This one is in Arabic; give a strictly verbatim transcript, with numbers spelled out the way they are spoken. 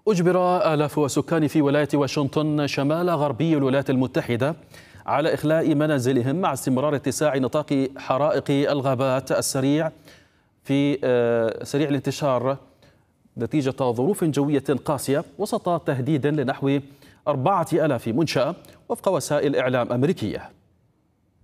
أجبر آلاف سكان في ولاية واشنطن شمال غربي الولايات المتحدة على إخلاء منازلهم مع استمرار اتساع نطاق حرائق الغابات السريع في سريع الانتشار نتيجة ظروف جوية قاسية وسط تهديد لنحو أربعة آلاف منشأة وفق وسائل إعلام أمريكية.